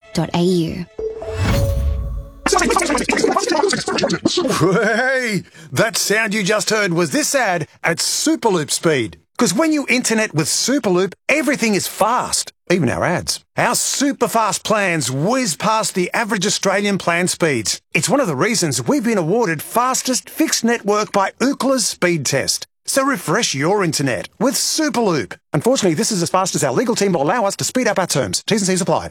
Hey, that sound you just heard was this ad at Superloop speed. Because when you internet with Superloop, everything is fast, even our ads. Our super fast plans whiz past the average Australian plan speeds. It's one of the reasons we've been awarded fastest fixed network by Ookla's speed test. So refresh your internet with Superloop. Unfortunately, this is as fast as our legal team will allow us to speed up our terms. T's and C's apply.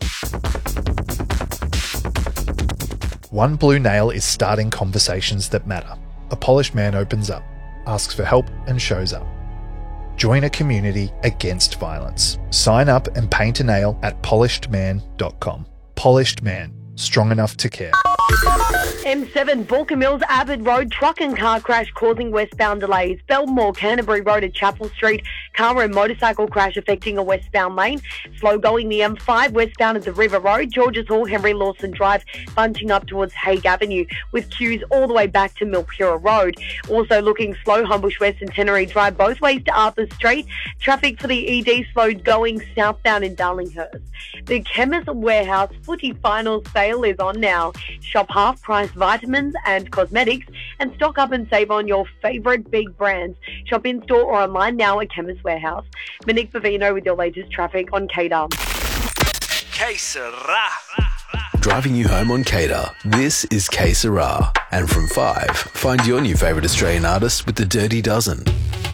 One Blue Nail is starting conversations that matter. A polished man opens up, asks for help and shows up. Join a community against violence. Sign up and paint a nail at polishedman.com. Polished Man. Strong enough to care. M7 Balkan Mills Abbott Road truck and car crash causing westbound delays. Belmore Canterbury Road at Chapel Street. Car and motorcycle crash affecting a westbound lane. Slow going the M5 westbound at the River Road. Georges Hall, Henry Lawson Drive bunching up towards Hague Avenue with queues all the way back to Milpura Road. Also looking slow Homebush West and Centenary Drive both ways to Arthur Street. Traffic for the ED slowed going southbound in Darlinghurst. The Chemist Warehouse footy final sale is on now. Shop half-price vitamins and cosmetics and stock up and save on your favourite big brands. Shop in-store or online now at Chemist Warehouse. Monique Bavino with your latest traffic on KDAR. Que sera. Driving you home on KDAR. This is Que Sera. And from 5, find your new favourite Australian artist with the Dirty Dozen.